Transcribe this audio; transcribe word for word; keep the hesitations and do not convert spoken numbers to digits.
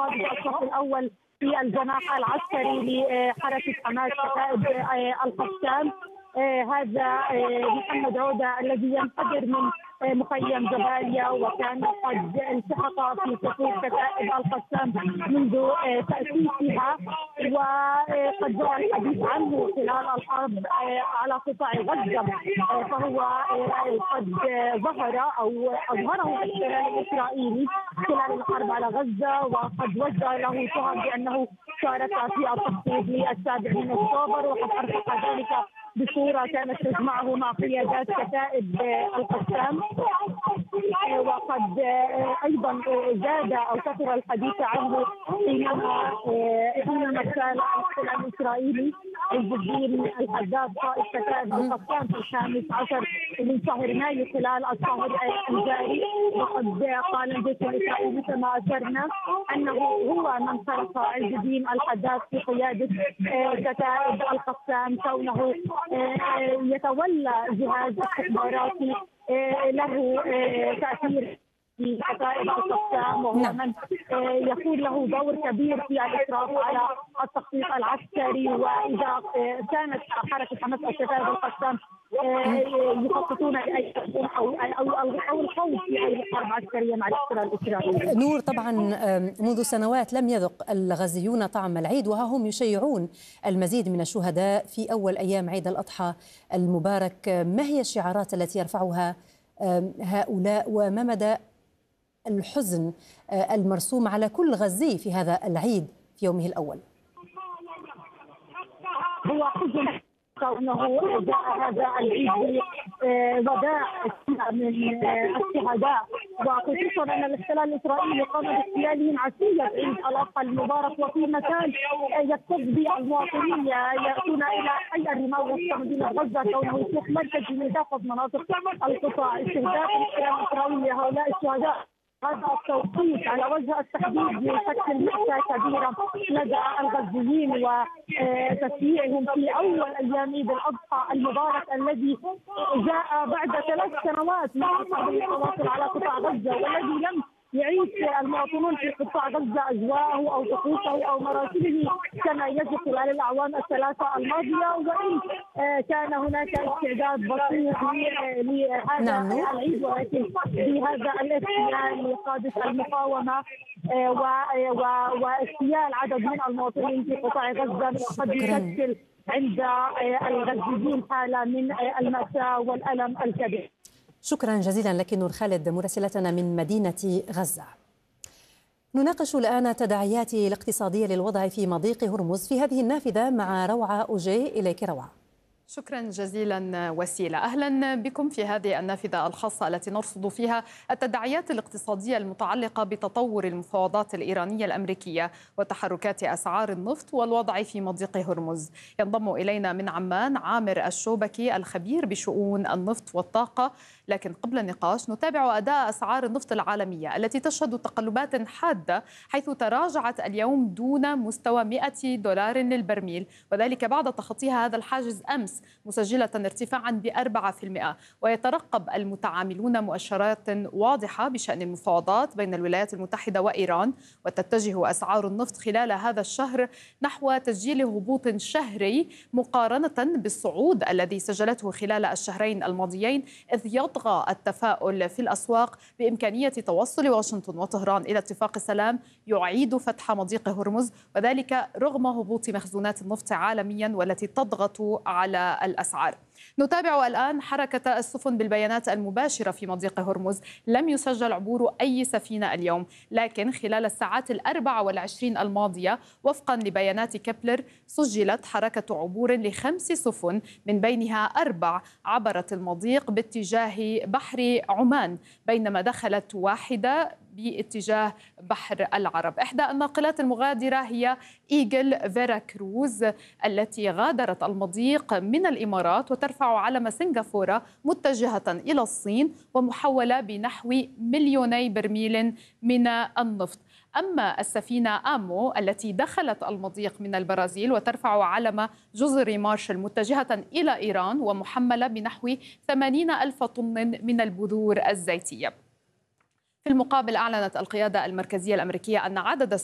قائد الصف الأول في الجناح العسكري لحركة حماس كتائب القسام. هذا محمد عودة الذي ينحدر من مخيم جباليا، وكان قد التحق في صفوف كتائب القسام منذ تأسيسها، وقد جاء الحديث عنه خلال الحرب على قطاع غزة، فهو قد ظهر أو أظهره الاحتلال الإسرائيلي خلال الحرب على غزة، وقد وجه له تهم بأنه شارك في التخطيط للسابع من أكتوبر، وقد أرفق ذلك بصورة كانت تجمعه مع قيادات كتائب القسام. وقد ايضا زاد او كثر الحديث عنه حينما حينما كان الاحتلال الاسرائيلي عز الدين الحداد قائد كتائب القسام في الخامس عشر من شهر مايو خلال الشهر الجاري، وقد قال الجيش الاسرائيلي كما اشرنا انه هو من خلق عز الدين الحداد في قياده كتائب القسام، كونه يتولى جهاز استخباراتي له تأثير في كتائب القسام، وهو من يكون له دور كبير في الإشراف على التخطيط العسكري. وإذا كانت حركة حماس كتائب القسام يخططون لأي أو أو أو الخوض في أي حرب عسكرية مع الاحتلال الإسرائيلي. نور، طبعا منذ سنوات لم يذق الغزيون طعم العيد، وها هم يشيعون المزيد من الشهداء في أول أيام عيد الأضحى المبارك. ما هي الشعارات التي يرفعها هؤلاء، وما مدى الحزن المرسوم على كل غزي في هذا العيد في يومه الأول؟ هو حزن كونه جاء هذا العيد بوداع من الشهداء، وخصوصا ان الاحتلال الاسرائيلي قام باغتيالهم عشيه عيد الاضحى المبارك، وفي مكان يكتظ به المواطنين ياتون الى حي الرمال وسط مدينه غزه، كونه يصبح مركز من كافه مناطق القطاع. استهداف الاحتلال الاسرائيلي لهؤلاء الشهداء هذا التوقيت على وجه التحديد يشكل مأساة كبيرة لدى الغزيين، وتسييعهم في أول أيام عيد الأضحى المبارك الذي جاء بعد ثلاث سنوات من الحرب المتواصلة على قطاع غزة، والذي لم يعيش المواطنون في قطاع غزة أجواءه أو طقوسه أو مراسمه كما يجب خلال الأعوام الثلاثة الماضية، وإن كان هناك استعداد بسيط لهذا العيد، ولكن بهذا الاغتيال لقادة المقاومة واغتيال عدد من المواطنين في قطاع غزة قد يشكل عند الغزيين حالة من المأساة والألم الكبير. شكرا جزيلا لك نور خالد مراسلتنا من مدينة غزة. نناقش الآن تداعيات الاقتصادية للوضع في مضيق هرمز في هذه النافذة مع روعة أوجي. إليك روعة. شكرا جزيلا وسيلة. أهلا بكم في هذه النافذة الخاصة التي نرصد فيها التداعيات الاقتصادية المتعلقة بتطور المفاوضات الإيرانية الأمريكية وتحركات أسعار النفط والوضع في مضيق هرمز. ينضم إلينا من عمان عامر الشوبكي الخبير بشؤون النفط والطاقة. لكن قبل النقاش نتابع أداء أسعار النفط العالمية التي تشهد تقلبات حادة، حيث تراجعت اليوم دون مستوى مئة دولار للبرميل، وذلك بعد تخطيها هذا الحاجز أمس مسجلة ارتفاعا بأربعة في المئة. ويترقب المتعاملون مؤشرات واضحة بشأن المفاوضات بين الولايات المتحدة وإيران، وتتجه أسعار النفط خلال هذا الشهر نحو تسجيل هبوط شهري مقارنة بالصعود الذي سجلته خلال الشهرين الماضيين، إذ يطغى التفاؤل في الأسواق بإمكانية توصل واشنطن وطهران إلى اتفاق سلام يعيد فتح مضيق هرمز، وذلك رغم هبوط مخزونات النفط عالميا والتي تضغط على الأسعار. نتابع الآن حركة السفن بالبيانات المباشرة في مضيق هرمز. لم يسجل عبور أي سفينة اليوم، لكن خلال الساعات الأربع والعشرين الماضية وفقا لبيانات كبلر سجلت حركة عبور لخمس سفن، من بينها أربع عبرت المضيق باتجاه بحر عمان، بينما دخلت واحدة باتجاه بحر العرب. إحدى الناقلات المغادرة هي إيجل فيرا كروز التي غادرت المضيق من الإمارات وترفع علم سنغافورة متجهة إلى الصين، ومحولة بنحو مليوني برميل من النفط. أما السفينة آمو التي دخلت المضيق من البرازيل وترفع علم جزر مارشال متجهة إلى إيران، ومحملة بنحو ثمانين ألف طن من البذور الزيتية. في المقابل أعلنت القيادة المركزية الأمريكية أن عدد